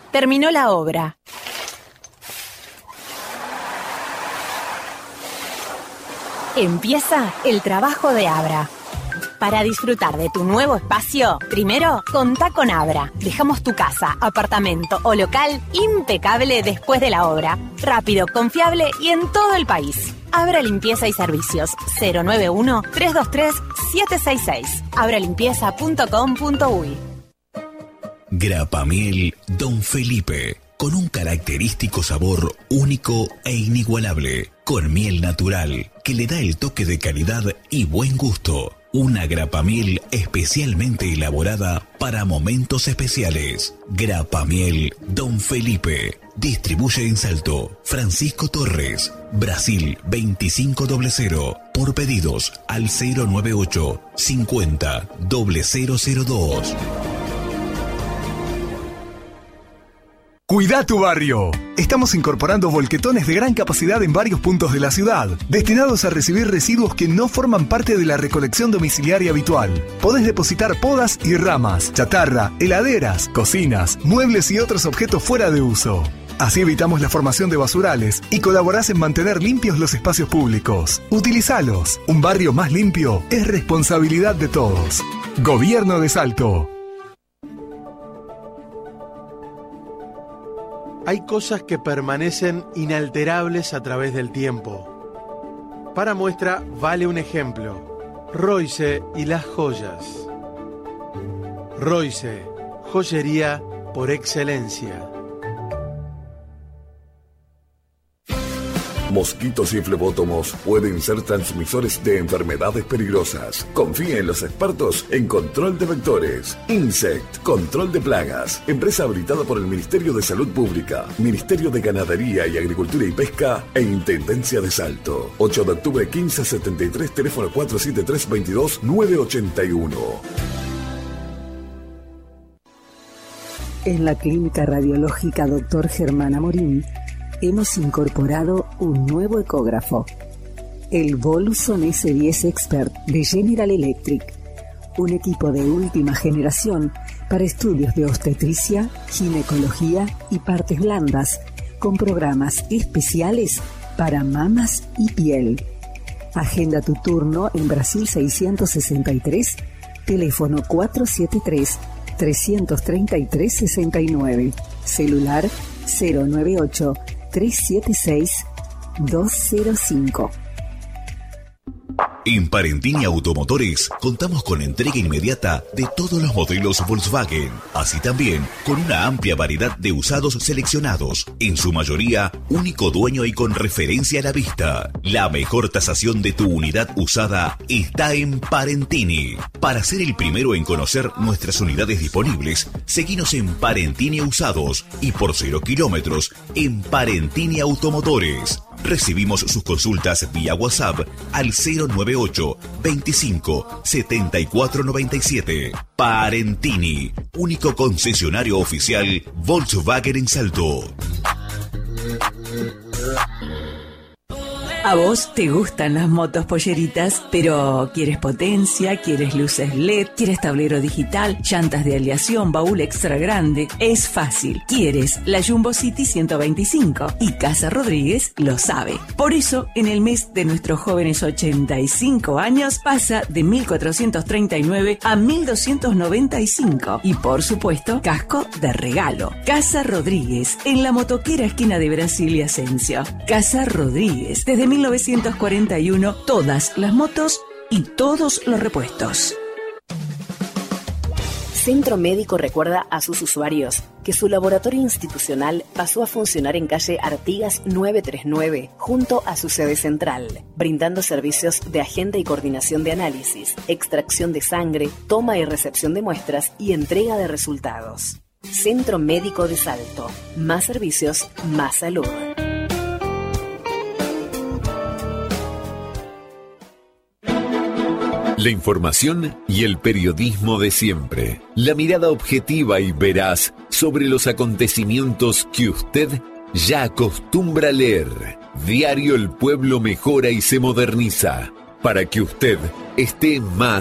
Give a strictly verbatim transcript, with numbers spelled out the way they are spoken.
Terminó la obra. Empieza el trabajo de Abra. Para disfrutar de tu nuevo espacio, primero, contá con Abra. Dejamos tu casa, apartamento o local impecable después de la obra. Rápido, confiable y en todo el país. Abra Limpieza y Servicios. cero nueve uno, tres dos tres, siete seis seis. abra limpieza punto com punto uy. Grapamiel Don Felipe, con un característico sabor único e inigualable, con miel natural que le da el toque de calidad y buen gusto. Una grapamiel especialmente elaborada para momentos especiales. Grapamiel Don Felipe. Distribuye en Salto Francisco Torres, Brasil veinticinco cero cero. Por pedidos al cero nueve ocho, cincuenta, cero cero cero dos. Cuida tu barrio. Estamos incorporando volquetones de gran capacidad en varios puntos de la ciudad, destinados a recibir residuos que no forman parte de la recolección domiciliaria habitual. Podés depositar podas y ramas, chatarra, heladeras, cocinas, muebles y otros objetos fuera de uso. Así evitamos la formación de basurales y colaborás en mantener limpios los espacios públicos. Utilizalos. Un barrio más limpio es responsabilidad de todos. Gobierno de Salto. Hay cosas que permanecen inalterables a través del tiempo. Para muestra vale un ejemplo: Royce y las joyas. Royce, joyería por excelencia. Mosquitos y flebótomos pueden ser transmisores de enfermedades peligrosas. Confíe en los expertos en control de vectores. Insect, control de plagas. Empresa habilitada por el Ministerio de Salud Pública, Ministerio de Ganadería y Agricultura y Pesca e Intendencia de Salto. ocho de octubre quince setenta y tres, teléfono cuatro siete tres, veintidós, nueve ochenta y uno. En la Clínica Radiológica doctor Germán Amorín hemos incorporado un nuevo ecógrafo, el Voluson ese diez Expert de General Electric, un equipo de última generación para estudios de obstetricia, ginecología y partes blandas, con programas especiales para mamas y piel. Agenda tu turno en Brasil seiscientos sesenta y tres, teléfono cuatro siete tres, tres tres tres, seis nueve, celular cero nueve ocho, tres siete seis, dos cero cinco. En Parentini Automotores contamos con entrega inmediata de todos los modelos Volkswagen, así también con una amplia variedad de usados seleccionados, en su mayoría único dueño y con referencia a la vista. La mejor tasación de tu unidad usada está en Parentini. Para ser el primero en conocer nuestras unidades disponibles, seguinos en Parentini Usados y por cero kilómetros en Parentini Automotores. Recibimos sus consultas vía WhatsApp al cero nueve ocho, veinticinco, setenta y cuatro noventa y siete. Parentini, único concesionario oficial Volkswagen en Salto. A vos te gustan las motos polleritas, pero ¿quieres potencia? ¿Quieres luces L E D? ¿Quieres tablero digital? ¿Llantas de aleación? ¿Baúl extra grande? Es fácil. ¿Quieres la Jumbo City ciento veinticinco? Y Casa Rodríguez lo sabe. Por eso, en el mes de nuestros jóvenes ochenta y cinco años, pasa de mil cuatrocientos treinta y nueve a mil doscientos noventa y cinco. Y por supuesto, casco de regalo. Casa Rodríguez, en la motoquera esquina de Brasil y Asensio. Casa Rodríguez, desde mil novecientos cuarenta y uno, todas las motos y todos los repuestos. Centro Médico recuerda a sus usuarios que su laboratorio institucional pasó a funcionar en calle Artigas novecientos treinta y nueve, junto a su sede central, brindando servicios de agenda y coordinación de análisis, extracción de sangre, toma y recepción de muestras y entrega de resultados. Centro Médico de Salto. Más servicios, más salud. La información y el periodismo de siempre. La mirada objetiva y veraz sobre los acontecimientos que usted ya acostumbra leer. Diario El Pueblo mejora y se moderniza para que usted esté más